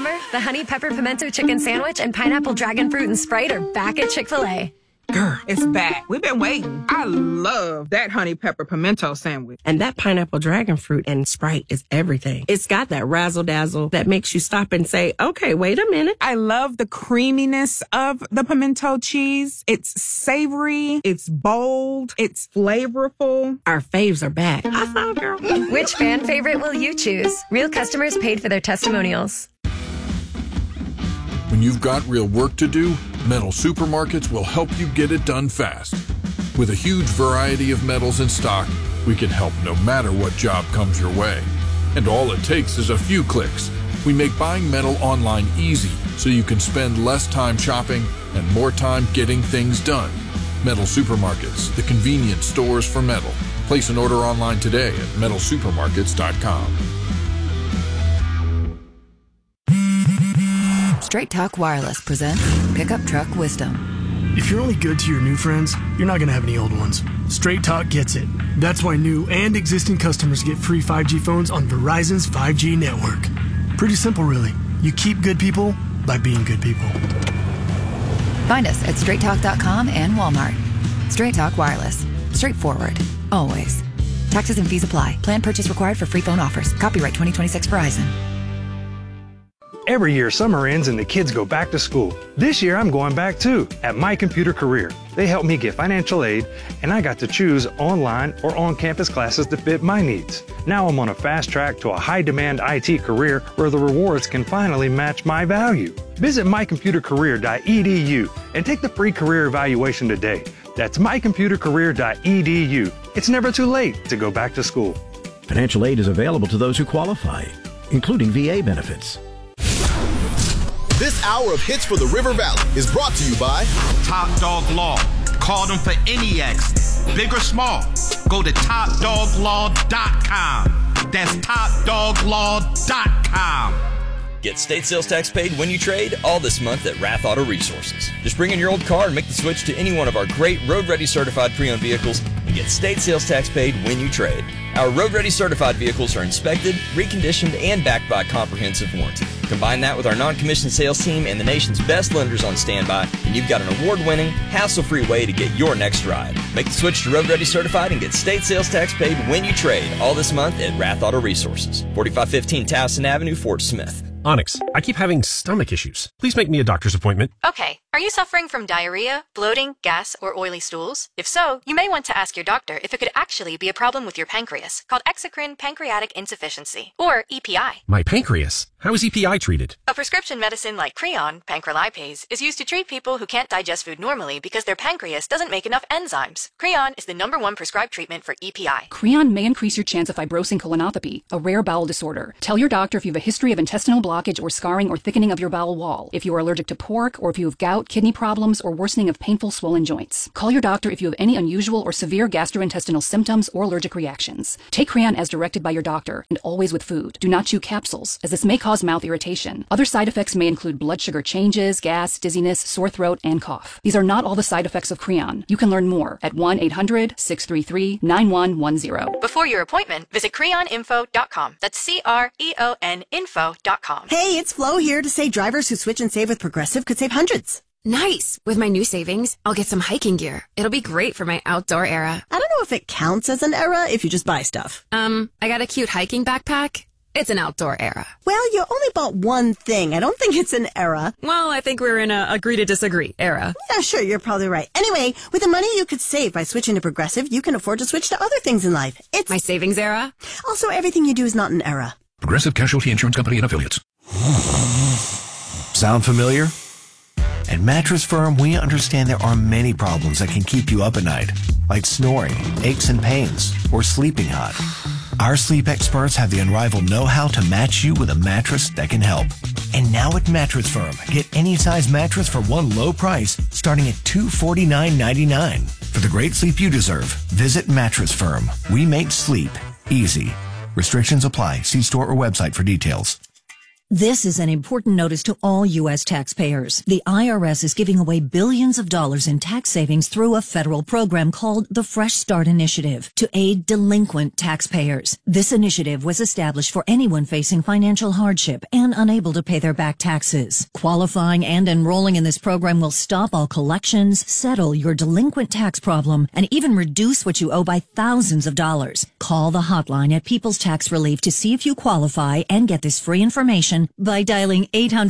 summer, the Honey Pepper Pimento Chicken Sandwich and Pineapple Dragon Fruit and Sprite are back at Chick-fil-A. Girl, it's back. We've been waiting. I love that Honey Pepper Pimento Sandwich. And that Pineapple Dragon Fruit and Sprite is everything. It's got that razzle-dazzle that makes you stop and say, okay, wait a minute. I love the creaminess of the pimento cheese. It's savory. It's bold. It's flavorful. Our faves are back. High five, girl. Which fan favorite will you choose? Real customers paid for their testimonials. When you've got real work to do, Metal Supermarkets will help you get it done fast. With a huge variety of metals in stock, we can help no matter what job comes your way. And all it takes is a few clicks. We make buying metal online easy so you can spend less time shopping and more time getting things done. Metal Supermarkets, the convenience stores for metal. Place an order online today at metalsupermarkets.com. Straight Talk Wireless presents Pickup Truck Wisdom. If you're only good to your new friends, you're not going to have any old ones. Straight Talk gets it. That's why new and existing customers get free 5G phones on Verizon's 5G network. Pretty simple, really. You keep good people by being good people. Find us at straighttalk.com and Walmart. Straight Talk Wireless. Straightforward. Always. Taxes and fees apply. Plan purchase required for free phone offers. Copyright 2026 Verizon. Every year, summer ends and the kids go back to school. This year, I'm going back too, at My Computer Career. They helped me get financial aid, and I got to choose online or on-campus classes to fit my needs. Now I'm on a fast track to a high-demand IT career where the rewards can finally match my value. Visit mycomputercareer.edu and take the free career evaluation today. That's mycomputercareer.edu. It's never too late to go back to school. Financial aid is available to those who qualify, including VA benefits. This hour of Hits for the River Valley is brought to you by Top Dog Law. Call them for any accident, big or small. Go to topdoglaw.com. That's topdoglaw.com. Get state sales tax paid when you trade all this month at Rath Auto Resources. Just bring in your old car and make the switch to any one of our great Road Ready certified pre-owned vehicles and get state sales tax paid when you trade. Our Road Ready certified vehicles are inspected, reconditioned, and backed by a comprehensive warranty. Combine that with our non-commissioned sales team and the nation's best lenders on standby, and you've got an award-winning, hassle-free way to get your next ride. Make the switch to Road Ready certified and get state sales tax paid when you trade all this month at Rath Auto Resources. 4515 Towson Avenue, Fort Smith. Onyx, I keep having stomach issues. Please make me a doctor's appointment. Okay. Are you suffering from diarrhea, bloating, gas, or oily stools? If so, you may want to ask your doctor if it could actually be a problem with your pancreas, called exocrine pancreatic insufficiency, or EPI. My pancreas? How is EPI treated? A prescription medicine like Creon, pancrelipase, is used to treat people who can't digest food normally because their pancreas doesn't make enough enzymes. Creon is the #1 prescribed treatment for EPI. Creon may increase your chance of fibrosing colonopathy, a rare bowel disorder. Tell your doctor if you have a history of intestinal blockage or scarring or thickening of your bowel wall, if you are allergic to pork, or if you have gout, kidney problems, or worsening of painful swollen joints. Call your doctor if you have any unusual or severe gastrointestinal symptoms or allergic reactions. Take Creon as directed by your doctor, and always with food. Do not chew capsules, as this may cause mouth irritation. Other side effects may include blood sugar changes, gas, dizziness, sore throat, and cough. These are not all the side effects of Creon. You can learn more at 1-800-633-9110. Before your appointment, visit creoninfo.com. That's CREON info.com. Hey, it's Flo here to say drivers who switch and save with Progressive could save hundreds. Nice! With my new savings, I'll get some hiking gear. It'll be great for my outdoor era. I don't know if it counts as an era if you just buy stuff. I got a cute hiking backpack. It's an outdoor era. Well, you only bought one thing. I don't think it's an era. Well, I think we're in a agree to disagree era. Yeah, sure, you're probably right. Anyway, with the money you could save by switching to Progressive, you can afford to switch to other things in life. It's my savings era. Also, everything you do is not an era. Progressive Casualty Insurance Company and Affiliates. Sound familiar? At Mattress Firm, we understand there are many problems that can keep you up at night, like snoring, aches and pains, or sleeping hot. Our sleep experts have the unrivaled know-how to match you with a mattress that can help. And now at Mattress Firm, get any size mattress for one low price, starting at $249.99. For the great sleep you deserve, visit Mattress Firm. We make sleep easy. Restrictions apply. See store or website for details. This is an important notice to all U.S. taxpayers. The IRS is giving away billions of dollars in tax savings through a federal program called the Fresh Start Initiative to aid delinquent taxpayers. This initiative was established for anyone facing financial hardship and unable to pay their back taxes. Qualifying and enrolling in this program will stop all collections, settle your delinquent tax problem, and even reduce what you owe by thousands of dollars. Call the hotline at People's Tax Relief to see if you qualify and get this free information by dialing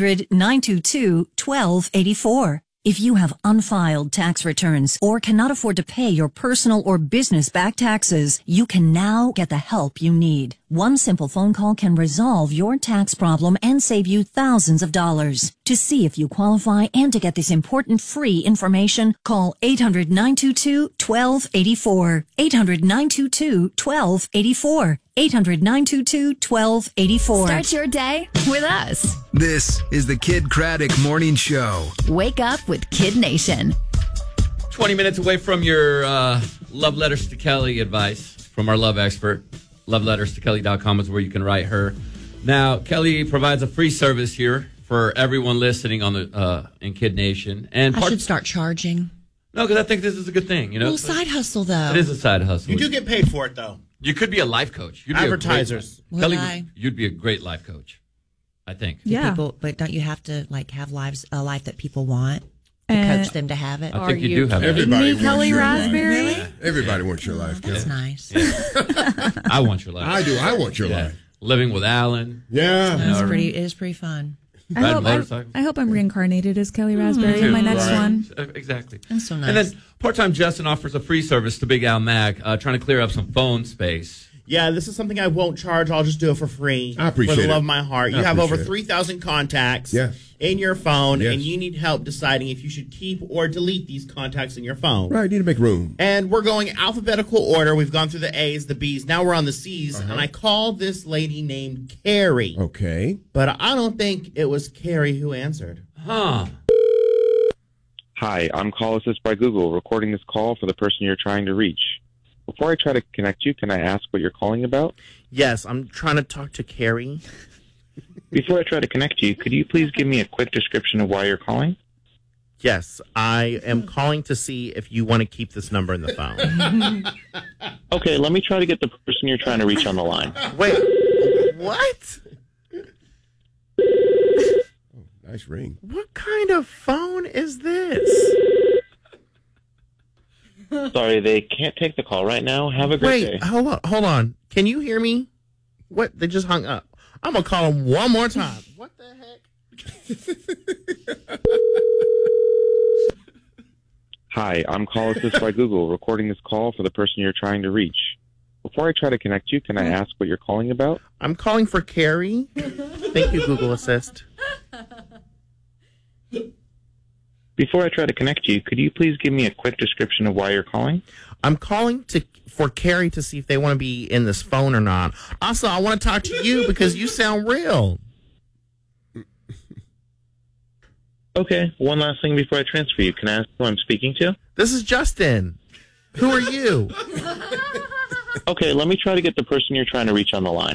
800-922-1284. If you have unfiled tax returns or cannot afford to pay your personal or business back taxes, you can now get the help you need. One simple phone call can resolve your tax problem and save you thousands of dollars. To see if you qualify and to get this important free information, call 800-922-1284. 800-922-1284. 800-922-1284. Start your day with us. This is the Kid Craddock Morning Show. Wake up with Kid Nation. 20 minutes away from your Love Letters to Kelly advice from our love expert. LoveLettersToKelly.com is where you can write her. Now, Kelly provides a free service here for everyone listening on the in Kid Nation. And I should start charging. No, because I think this is a good thing. You know, Well, side hustle, though. It is a side hustle. You do get paid for it, though. You could be a life coach. You'd Advertisers. Be a great, Kelly, you'd be a great life coach, I think. People, but don't you have to have a life that people want to coach them to have it? I think you do have it. Everybody wants Kelly your Raspberry? life. Really? Everybody wants your life. That's nice. I want your life. I do. I want your life. Living with Alan. Yeah. It is pretty fun. I hope I'm reincarnated as Kelly Raspberry in my next one. Exactly. That's so nice. And then part-time Justin offers a free service to Big Al Mac, trying to clear up some phone space. Yeah, this is something I won't charge. I'll just do it for free. I appreciate For the it. love of my heart. You I have over appreciate it. 3,000 contacts Yeah. in your phone, Yes. and you need help deciding if you should keep or delete these contacts in your phone. Right, you need to make room. And we're going alphabetical order. We've gone through the A's, the B's. Now we're on the C's. And I called this lady named Carrie. Okay. But I don't think it was Carrie who answered. Huh. Hi, I'm Call Assist by Google, recording this call for the person you're trying to reach. Before I try to connect you, can I ask what you're calling about? Yes, I'm trying to talk to Carrie. Before I try to connect you, could you please give me a quick description of why you're calling? Yes, I am calling to see if you want to keep this number in the phone. Okay, let me try to get the person you're trying to reach on the line. Wait, what? Nice ring. What kind of phone is this? Sorry, they can't take the call right now. Have a great day. Wait, hold on. Can you hear me? What? They just hung up. I'm going to call them one more time. What the heck? Hi, I'm Call Assist by Google, recording this call for the person you're trying to reach. Before I try to connect you, can I ask what you're calling about? I'm calling for Carrie. Thank you, Google Assist. Before I try to connect you, could you please give me a quick description of why you're calling? I'm calling for Carrie to see if they want to be in this phone or not. Also, I want to talk to you because you sound real. Okay, one last thing before I transfer you. Can I ask who I'm speaking to? This is Justin. Who are you? Okay, let me try to get the person you're trying to reach on the line.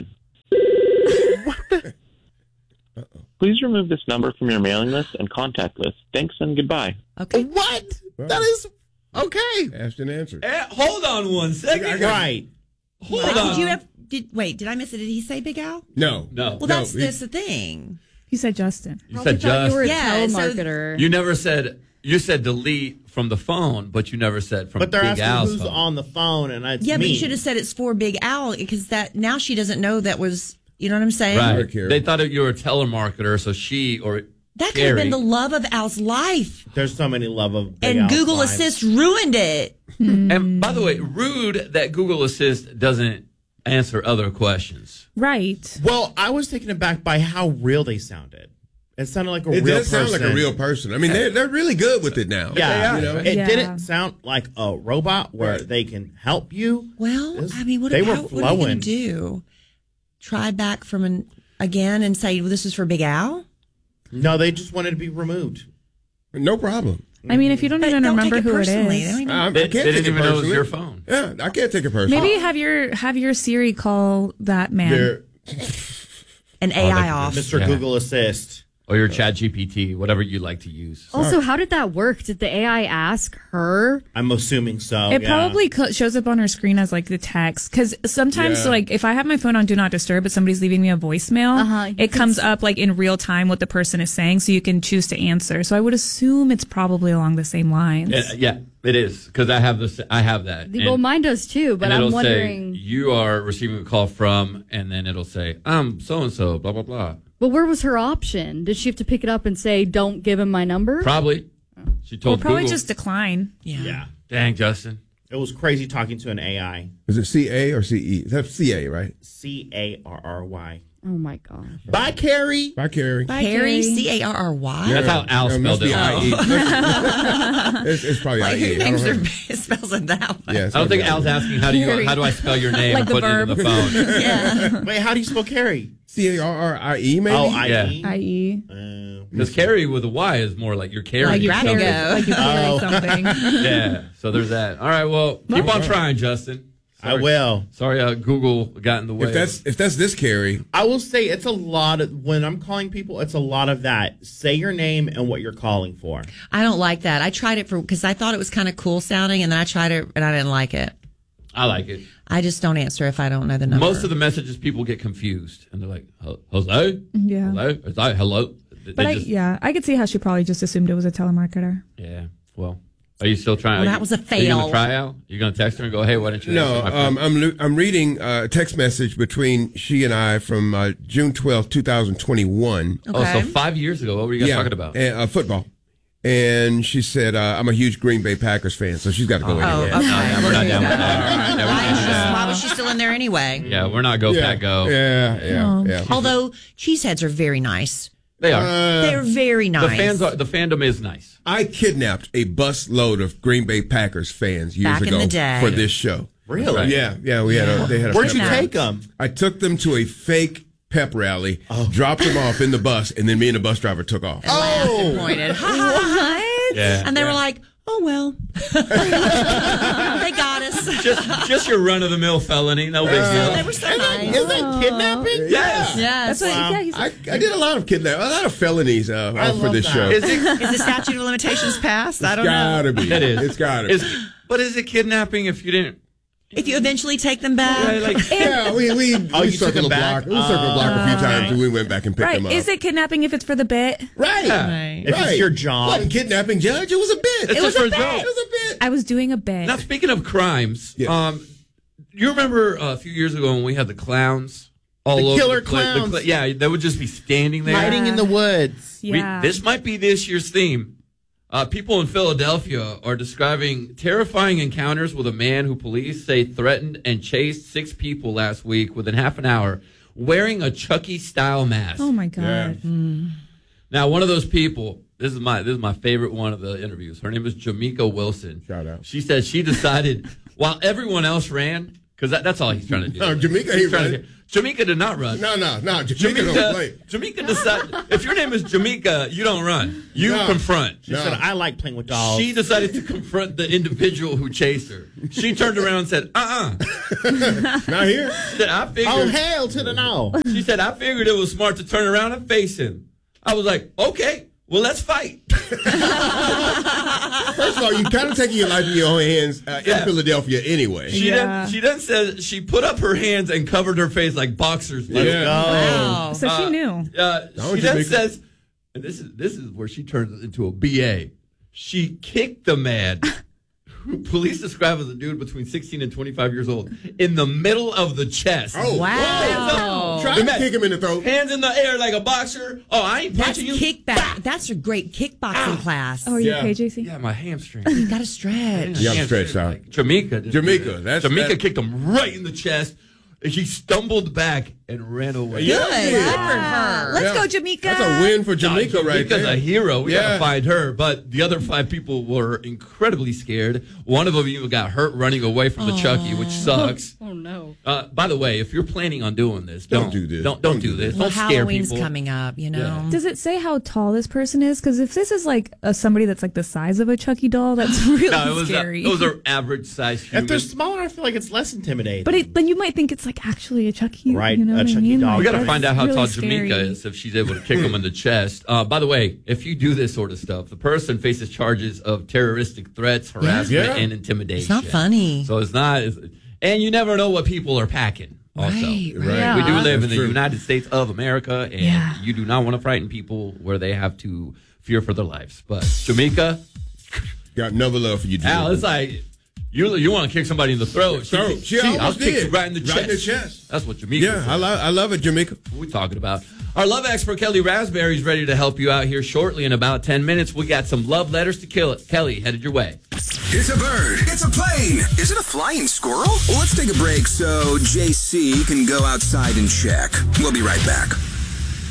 Please remove this number from your mailing list and contact list. Thanks and goodbye. Okay. What? That is okay. Asked and answered. Hold on one second. Right. Hold on. Did I miss it? Did he say Big Al? No. Well, that's the thing. He said Justin. You said Justin. You were a so- telemarketer. You never said, you said delete from the phone, but you never said from But they're Big asking Al's who's phone. on the phone, and it's Yeah, me. but you should have said it's for Big Al because now she doesn't know that was. You know what I'm saying? Right. They thought you were a telemarketer, so she or That could have been the love of Al's life. There's so many love of Big And Al's Google lives. Assist ruined it. And by the way, rude that Google Assist doesn't answer other questions. Right. Well, I was taken aback by how real they sounded. It sounded like a It real does person. sound like a real person. I mean, they're really good with it now. Yeah, You know? it didn't sound like a robot where they can help you. Well, I mean, what they are were you going flowing. to do? Try back from again and say, well, this is for Big Al? No, they just wanted to be removed. No problem. I mean, if you don't even remember who it is. I can't They take didn't it even know it was personally. your phone. Yeah, I can't take it personally. Maybe have your Siri call that man. an AI off. Mr. Google Assist. Or your Chat GPT, whatever you like to use. Also, how did that work? Did the AI ask her? I'm assuming so. It probably shows up on her screen as like the text. Because sometimes, like, if I have my phone on Do Not Disturb, but somebody's leaving me a voicemail, it comes up like in real time what the person is saying, so you can choose to answer. So I would assume it's probably along the same lines. Yeah, it is, because I have this. I have that. Well, mine does too, but I'm wondering. Say, you are receiving a call from, and then it'll say, I'm so and so, blah blah blah. But where was her option? Did she have to pick it up and say, "Don't give him my number"? Probably. She told. Or probably Google. just decline. Yeah. Dang, Justin. It was crazy talking to an AI. Is it CA or CE? That's CA, right? CARRY. Oh my gosh. Bye, Carrie. Bye, Carrie. Carrie, CARRY. That's how Al spelled it. It's probably like, IE. who names their spells in that way? Yeah, I don't think Al's asking how do I spell your name Like and the put it in the phone. Yeah. Wait, how do you spell Carrie? CARRIE, maybe? Oh, IE. IE. Because carry with a Y is more like you're carrying Like you're something. Like you carry something. Yeah, so there's that. All right, well, keep on trying, Justin. I will. Sorry, Google got in the way. If that's this Carrie, I will say it's a lot of, when I'm calling people, it's a lot of that. Say your name and what you're calling for. I don't like that. I tried it because I thought it was kind of cool sounding, and then I tried it and I didn't like it. I like it. I just don't answer if I don't know the number. Most of the messages, people get confused, and they're like, hello? Yeah. Hello? Is that hello? But I could see how she probably just assumed it was a telemarketer. Yeah, well. Are you still trying? Well, that was a fail. Are you going to try out? You're going to text her and go, hey, why didn't you No, answer my phone? I'm reading a text message between she and I from June 12th, 2021. Okay. Oh, so 5 years ago. What were you guys talking about? Football. And she said, I'm a huge Green Bay Packers fan, so she's got to go anyway. Okay. We're not down with that. All right. Why was she still in there anyway? Yeah, we're not Pack Go. Yeah. Although cheeseheads are very nice. They are. They're very nice. The fandom is nice. I kidnapped a bus load of Green Bay Packers fans years Back ago in the day. for this show. Really? Yeah. We had they had a Where'd you pep take them? I took them to a fake pep rally, dropped them off in the bus, and then me and the bus driver took off. And laughed and pointed. What? Yeah. And they were like, oh, well. They got us. Just your run-of-the-mill felony. No big deal. They were so nice. Is that kidnapping? Yes. Yes. I did a lot of kidnapping, a lot of felonies for this show. Is the statute of limitations passed? I don't know. Gotta be. It is. It's gotta be. But is it kidnapping if you didn't? If you eventually take them back. We circled the block. We circled the block a few times, and we went back and picked them up. Is it kidnapping if it's for the bit? Right. If it's your job. It wasn't kidnapping, Judge. It was a bit. It was a bit. It was a bit. I was doing a bit. Now, speaking of crimes, Yes. you remember a few years ago when we had the clowns all over killer the place? clowns. Yeah, they would just be standing there. Hiding in the woods. Yeah. This might be this year's theme. People in Philadelphia are describing terrifying encounters with a man who police say threatened and chased 6 people last week within half an hour wearing a Chucky-style mask. Oh, my God. Yeah. Now, one of those people, this is my favorite one of the interviews. Her name is Jamaica Wilson. Shout out. She said she decided, while everyone else ran, because that's all he's trying to do. No, Jamaica, he ran. Jamaica did not run. No. Jamaica don't play. Jamaica decided, if your name is Jamaica, you don't run. You confront. She said, I like playing with dolls. She decided to confront the individual who chased her. She turned around and said, Not here. She said, I figured. Oh, hail to the no. She said, I figured it was smart to turn around and face him. I was like, okay. Well, let's fight. First of all, you kind of taking your life in your own hands in Philadelphia anyway. She then says she put up her hands and covered her face like boxers. Let's go. Wow. So she knew. She then says, and this is where she turns into a BA. She kicked the man, who police describe as a dude between 16 and 25 years old, in the middle of the chest. Oh, wow. Try to kick him in the throat. Hands in the air like a boxer. Oh, I ain't That's punching you. kickback. That's a great kickboxing class. Oh, are you okay, JC? Yeah, my hamstring. You got to stretch. You got to stretch out. Like Jamaica. Jamaica kicked him right in the chest. And she stumbled back and ran away. Good. Good for her. Let's go, Jamaica. That's a win for Jamaica right there. Jamaica's a hero. We got to find her. But the other 5 people were incredibly scared. One of them even got hurt running away from the Chucky, which sucks. Oh, no. By the way, if you're planning on doing this, don't do this. Don't do this. Well, don't scare Halloween's people. coming up, you know. Yeah. Does it say how tall this person is? Because if this is like somebody that's like the size of a Chucky doll, that's really scary. Those are average size humans. If they're smaller, I feel like it's less intimidating. But then you might think it's like actually a Chucky, Right, You know a what I Chucky mean? doll. We got to that's find out how really tall scary. Jamaica is if she's able to kick him in the chest. By the way, if you do this sort of stuff, the person faces charges of terroristic threats, harassment, and intimidation. It's not funny. So it's not, and you never know what people are packing. Also, Right. Yeah. we do live in That's the true. United States of America, and you do not want to frighten people where they have to fear for their lives. But Jamaica, Got another love for you, Al, Jamaica. it's like you want to kick somebody in the throat. She I'll almost kick did. you right in the chest. Right in the chest. That's what Jamaica. Yeah, I love it, Jamaica. What we talking about? Our love expert Kelly Raspberry is ready to help you out here shortly. In about 10 minutes, we got some love letters to kill it. Kelly, headed your way. It's a bird. It's a plane. Is it a flying squirrel? Well, let's take a break so JC can go outside and check. We'll be right back.